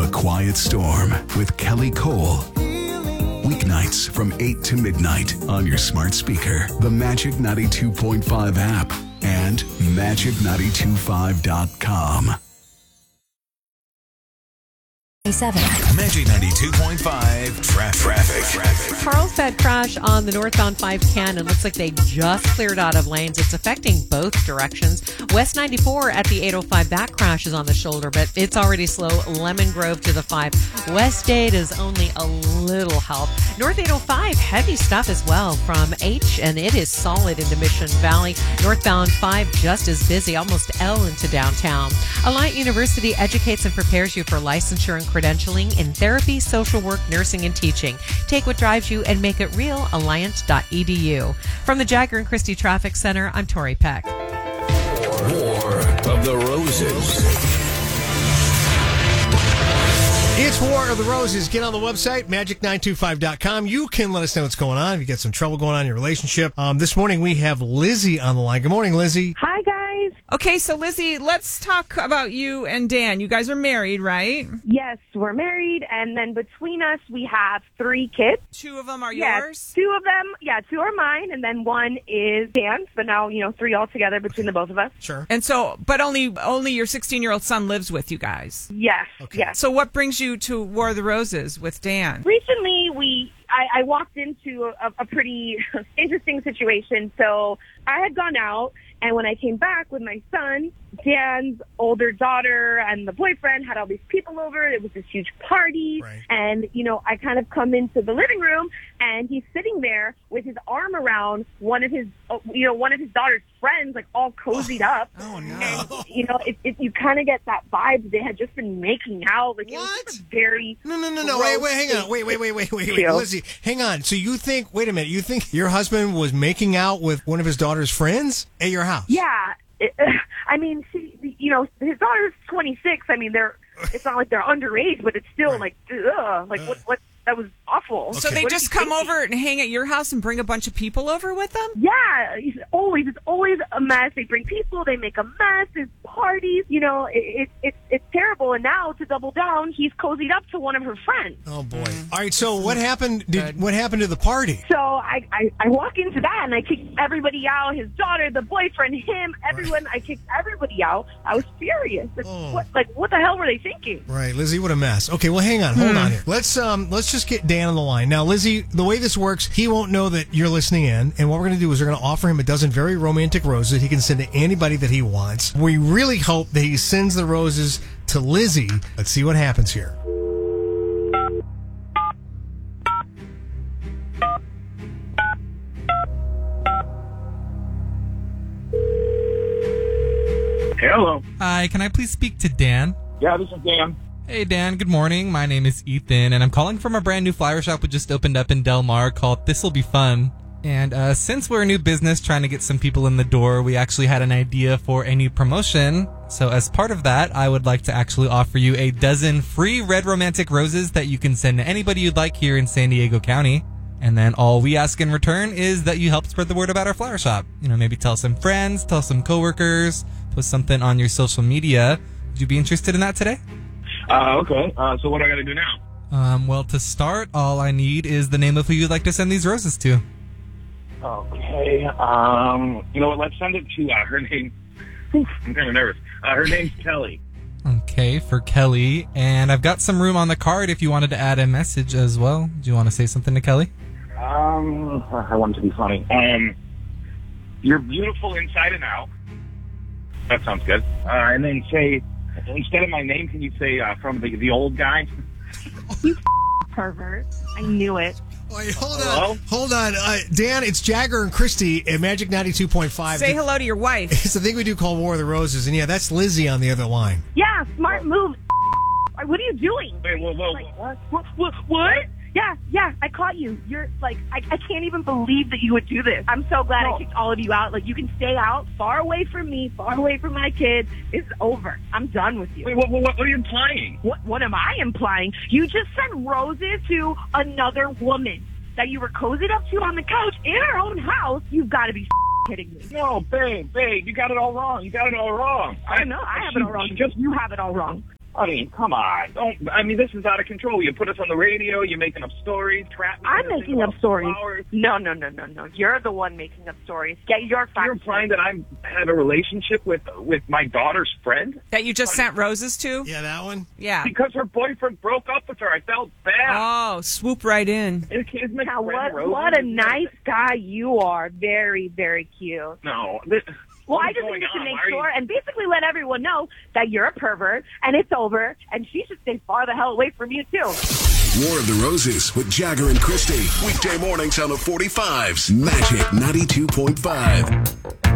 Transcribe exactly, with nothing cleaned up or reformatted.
a quiet storm with Kelly Cole. Weeknights from eight to midnight on your smart speaker, the Magic ninety-two point five app, and magic nine two five dot com. Magic ninety-two point five tra- traffic. traffic. Carlsbad crash on the northbound five ten, and looks like they just cleared out of lanes. It's affecting both directions. West ninety-four at the eight oh five, that crash is on the shoulder, but it's already slow. Lemon Grove to the five. West eight is only a little help. North eight oh five, heavy stuff as well from H, and it is solid into Mission Valley. Northbound five, just as busy, almost L into downtown. Alliant University educates and prepares you for licensure and credentialing in therapy, social work, nursing, and teaching. Take what drives you and make it real. Alliant dot e d u. From the Jagger and Christie Traffic Center, I'm Tori Peck. War of the Roses. It's War of the Roses. Get on the website, magic nine two five dot com. You can let us know what's going on if you get some trouble going on in your relationship. Um, this morning we have Lizzie on the line. Good morning, Lizzie. Hi, guys. Okay, so Lizzie, let's talk about you and Dan. You guys are married, right? Yes, we're married, and then between us, we have three kids. Two of them are Yes, yours? two of them, yeah, two are mine, and then one is Dan's, but now, you know, three altogether between the both of us. Sure. And so, but only only your sixteen-year-old son lives with you guys. Yes, Okay. yes. So what brings you to War of the Roses with Dan? Recently, we I, I walked into a, a pretty interesting situation. So I had gone out, and when I came back with my son, Dan's older daughter and the boyfriend had all these people over. It was this huge party. Right. And, you know, I kind of come into the living room, and he's sitting there with his arm around one of his, you know, one of his daughter's friends, like all cozied up. Oh, no. And, you know, it, it, you kind of get that vibe that they had just been making out. Like, it was just a very No, no, no, no. Wait, wait, hang on. Wait, wait, wait, wait, wait, wait. Chill. Lizzie, hang on. So you think, wait a minute, you think your husband was making out with one of his daughter's friends at your house? Yeah. It, I mean, she, you know, his daughter's twenty-six. I mean, they're, it's not like they're underage, but it's still Right. like, ugh, like what, what, that was awful. So they What just is he come thinking? over and hang at your house and bring a bunch of people over with them? Yeah, it's always, it's always a mess. They bring people, they make a mess, there's parties, you know, it, it, it's it's terrible. And now, to double down, he's cozied up to one of her friends. Oh, boy. All right, so what happened Did, What happened to the party? So I, I, I walk into that, and I kick everybody out, his daughter, the boyfriend, him, everyone. I kicked everybody out. I was furious. Like, Oh. what, like, what the hell were they thinking? Right, Lizzie, what a mess. Okay, well, hang on. Hold on here. Let's um, let's just get Dan on the line. Now, Lizzie, the way this works, he won't know that you're listening in, and what we're going to do is we're going to offer him a dozen very romantic roses that he can send to anybody that he wants. We really hope that he sends the roses to Lizzie. Let's see what happens here. Hello. Hi, can I please speak to Dan? Yeah, this is Dan. Hey, Dan, good morning. My name is Ethan, and I'm calling from a brand new flower shop we just opened up in Del Mar called This'll Be Fun. And uh, since we're a new business trying to get some people in the door, we actually had an idea for a new promotion. So as part of that, I would like to actually offer you a dozen free red romantic roses that you can send to anybody you'd like here in San Diego County. And then all we ask in return is that you help spread the word about our flower shop. You know, maybe tell some friends, tell some coworkers, post something on your social media. Would you be interested in that today? Uh, okay. Uh, so what do I got to do now? Um, well, to start, all I need is the name of who you'd like to send these roses to. Okay. Um, you know what? Let's send it to uh, her name. Oof, I'm kind of nervous. Uh, her name's Kelly. Okay, for Kelly. And I've got some room on the card if you wanted to add a message as well. Do you want to say something to Kelly? Um, I want it to be funny. Um, you're beautiful inside and out. That sounds good. Uh, and then say, instead of my name, can you say uh, from the the old guy? You pervert. I knew it. Wait, hold Hello? on. Hold on. Uh, Dan, it's Jagger and Christie at Magic ninety-two point five. Say hello to your wife. It's the thing we do called War of the Roses. And yeah, that's Lizzie on the other line. Yeah, smart move. What are you doing? Wait, whoa, whoa, Like, what? What? What? What? Yeah, yeah, I caught you. You're like, I, I can't even believe that you would do this. I'm so glad No. I kicked all of you out. Like, you can stay out, far away from me, far away from my kids. It's over. I'm done with you. Wait, what, what, what are you implying? What, what am I implying? You just sent roses to another woman that you were cozied up to on the couch in her own house. You've got to be kidding me. No, babe, babe, you got it all wrong. You got it all wrong. I know. I have it all wrong. Just You have it all wrong. I mean, come on. Don't. I mean, this is out of control. You put us on the radio. You're making up stories. Trap me I'm in a making single up stories. flowers. No, no, no, no, no. You're the one making up stories. Get your facts. You're implying that I had a relationship with with my daughter's friend That you just sent roses to? Yeah, that one. Yeah. because her boyfriend broke up with her. I felt bad. Oh, swoop right in. It is my Now, friend what, Rosie. what a nice guy you are. Very, very cute. No. This, Well, what I is just going needed to on? make Why are you- sure and basically let everyone know that you're a pervert and it's over and she should stay far the hell away from you, too. War of the Roses with Jagger and Christy. Weekday mornings on the forty-fives. Magic ninety-two point five.